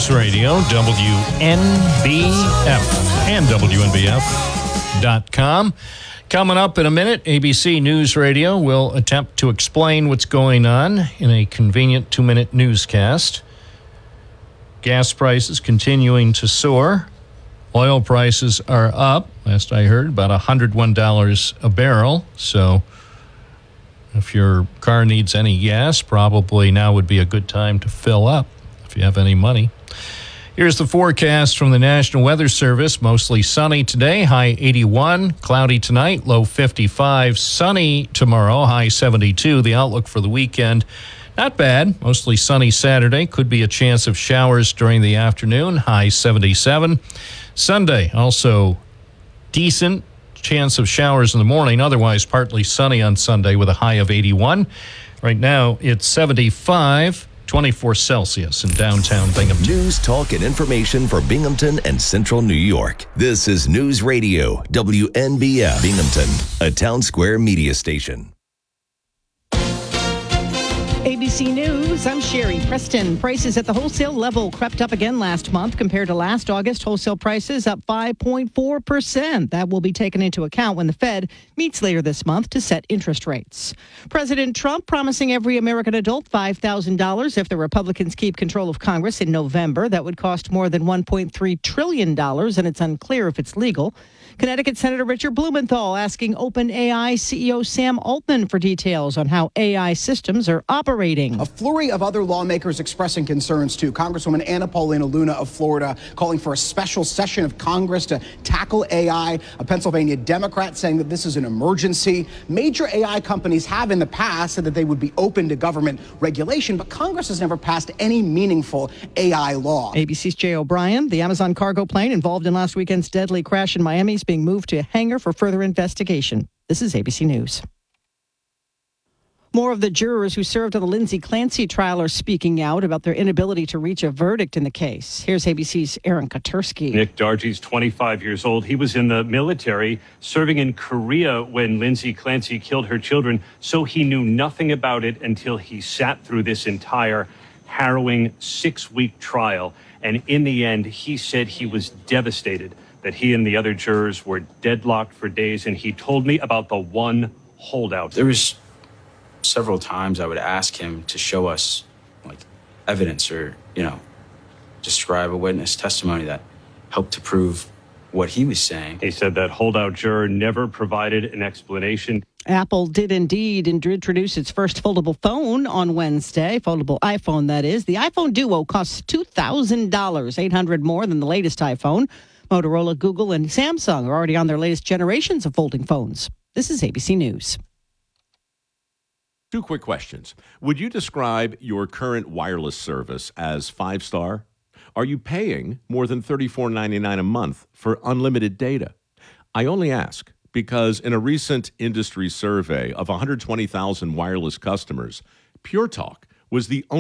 News Radio, WNBF and WNBF.com. Coming up in a minute, ABC News Radio will attempt to explain what's going on in a convenient 2-minute newscast. Gas prices continuing to soar. Oil prices are up, last I heard, about $101 a barrel. So if your car needs any gas, probably now would be a good time to fill up if you have any money. Here's the forecast from the National Weather Service. Mostly sunny today, high 81. Cloudy tonight, low 55. Sunny tomorrow, high 72. The outlook for the weekend, not bad. Mostly sunny Saturday. Could be a chance of showers during the afternoon, high 77. Sunday, also decent. Chance of showers in the morning. Otherwise, partly sunny on Sunday with a high of 81. Right now, it's 75. 24 Celsius in downtown Binghamton. News, talk, and information for Binghamton and Central New York. This is News Radio, WNBF Binghamton, a Town Square media station. ABC News, I'm Sherry Preston. Prices at the wholesale level crept up again last month compared to last August. Wholesale prices up 5.4%. That will be taken into account when the Fed meets later this month to set interest rates. President Trump promising every American adult $5,000 if the Republicans keep control of Congress in November. That would cost more than $1.3 trillion, and it's unclear if it's legal. Connecticut Senator Richard Blumenthal asking OpenAI CEO Sam Altman for details on how AI systems are operating. A flurry of other lawmakers expressing concerns, too. Congresswoman Anna Paulina Luna of Florida calling for a special session of Congress to tackle AI. A Pennsylvania Democrat saying that this is an emergency. Major AI companies have in the past said that they would be open to government regulation, but Congress has never passed any meaningful AI law. ABC's Jay O'Brien, the Amazon cargo plane involved in last weekend's deadly crash in Miami, is being moved to a hangar for further investigation. This is ABC News. More of the jurors who served on the Lindsay Clancy trial are speaking out about their inability to reach a verdict in the case. Here's ABC's Aaron Katursky. Nick Dargy's 25 years old. He was in the military serving in Korea when Lindsay Clancy killed her children, so he knew nothing about it until he sat through this entire harrowing 6-week trial. And in the end, he said he was devastated that he and the other jurors were deadlocked for days, and he told me about the one holdout. There was several times I would ask him to show us like evidence or, describe a witness testimony that helped to prove what he was saying. He said that holdout juror never provided an explanation. Apple did indeed introduce its first foldable phone on Wednesday. Foldable iPhone, that is. The iPhone Duo costs $2,000, $800 more than the latest iPhone. Motorola, Google, and Samsung are already on their latest generations of folding phones. This is ABC News. 2 quick questions. Would you describe your current wireless service as 5-star? Are you paying more than $34.99 a month for unlimited data? I only ask because in a recent industry survey of 120,000 wireless customers, Pure Talk was the only